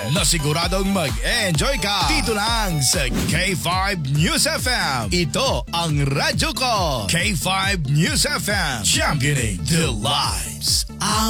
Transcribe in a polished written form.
na siguradong mag-enjoy ka. Dito lang sa K5 News FM. Ito ang radyo ko. K5 News FM. Championing the lives